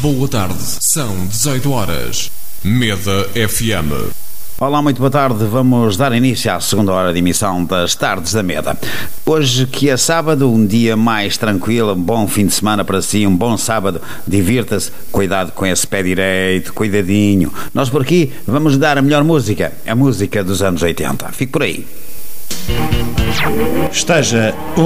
Boa tarde, são 18 horas. Meda FM. Olá, muito boa tarde. Vamos dar início à segunda hora de emissão das Tardes da Meda. Hoje, que é sábado, um dia mais tranquilo, um bom fim de semana para si, um bom sábado. Divirta-se, cuidado com esse pé direito, cuidadinho. Nós por aqui vamos dar a melhor música, a música dos anos 80. Fique por aí. Esteja